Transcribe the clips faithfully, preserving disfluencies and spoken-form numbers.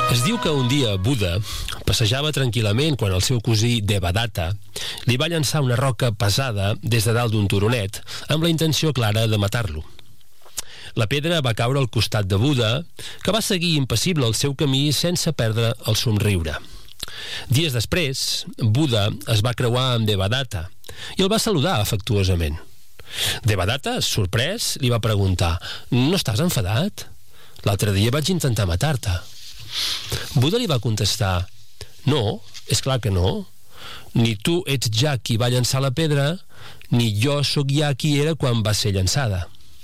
Es diu que un dia Buda passejava tranquil·lament quan el seu cosí Devadatta li va llançar una roca pesada des de dalt d'un turonet amb la intenció clara de matar-lo. La pedra va caure al costat de Buda, que va seguir impassible el seu camí sense perdre el somriure. Dies després, Buda es va creuar amb Devadatta i el va saludar afectuosament. Devadatta, sorprès, li va preguntar: «No estàs enfadat? L'altre dia vaig intentar matar-te». Buda li va contestar: «No, és clar que no. Ni tu ets ja qui va llançar la pedra, ni jo sóc ja qui era quan va ser llançada».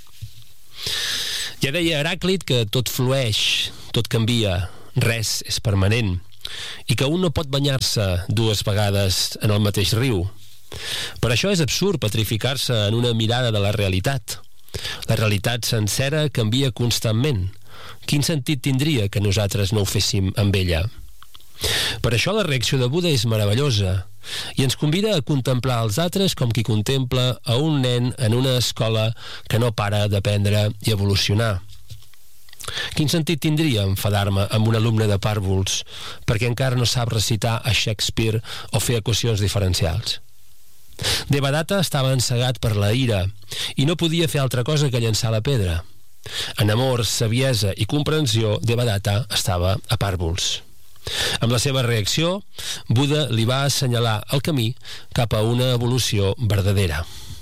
Ja deia Heràclit que tot flueix, tot canvia, res és permanent, i que un no pot banyar-se dues vegades en el mateix riu. Per això és absurd petrificar-se en una mirada de la realitat. La realitat sencera canvia constantment. Quin sentit tindria que nosaltres no ho féssim amb ella? Per això la reacció de Buda és meravellosa i ens convida a contemplar els altres com qui contempla a un nen en una escola que no para d'aprendre i evolucionar. Quin sentit tindria enfadar-me amb un alumne de pàrvuls perquè encara no sap recitar a Shakespeare o fer equacions diferencials? Devadatta estava encegat per la ira i no podia fer altra cosa que llançar la pedra. En amor, saviesa i comprensió, Devadatta estava a pàrvuls. Amb la seva reacció, Buda li va assenyalar el camí cap a una evolució verdadera.